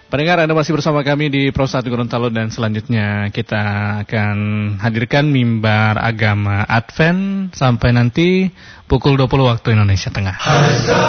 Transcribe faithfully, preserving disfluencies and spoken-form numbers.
Pendengar, Anda masih bersama kami di Pro satu Gorontalo dan selanjutnya kita akan hadirkan mimbar agama Advent sampai nanti pukul dua puluh waktu Indonesia Tengah.